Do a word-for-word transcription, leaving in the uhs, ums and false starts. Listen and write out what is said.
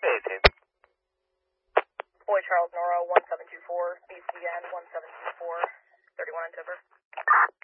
Hey, team. Boy Charles Noro, one seven two four, B C N one seven two four, thirty-one on Tipper.